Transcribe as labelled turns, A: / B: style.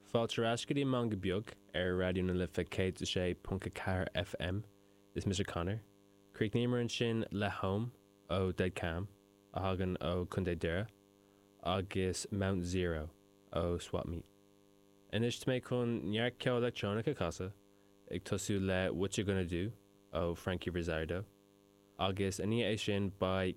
A: Fáilte ascaí man go beag ar radioúna lifa céad sé punca car FM is Mr. Connor. Críicníomar an sin le home ó Dead Cam a hagan ó Cundé Dara agus Mount Zero ó Swap Meet. Inis mé chun near ceol electronica casa ag tosú le What You Gonna Do ó Frankie Rizzardo agus aní é sin by